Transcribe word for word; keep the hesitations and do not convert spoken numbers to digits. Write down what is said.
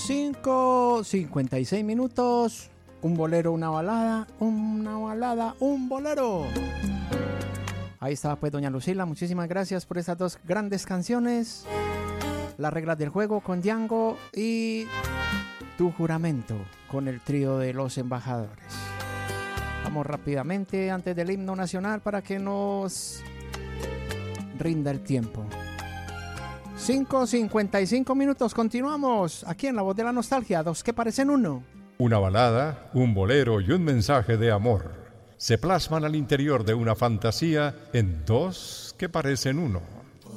cinco cincuenta y seis minutos. Un bolero, una balada, una balada, un bolero. Ahí estaba pues doña Lucila, muchísimas gracias por estas dos grandes canciones. Las reglas del juego con Django y Tu juramento con el trío de Los Embajadores. Vamos rápidamente antes del himno nacional para que nos rinda el tiempo. cinco cincuenta y cinco minutos, continuamos aquí en La Voz de la Nostalgia, dos que parecen uno. Una balada, un bolero y un mensaje de amor se plasman al interior de una fantasía en dos que parecen uno.